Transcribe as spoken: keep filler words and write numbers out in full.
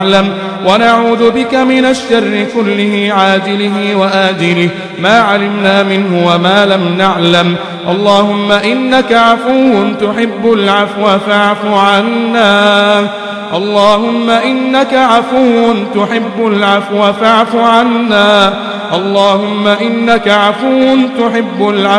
ونعوذ بك من الشر كله عاجله وآجله ما علمنا منه وما لم نعلم. اللهم إنك عفو تحب العفو فاعف عنا. اللهم إنك عفو تحب العفو فاعف عنا. اللهم إنك عفو تحب العفو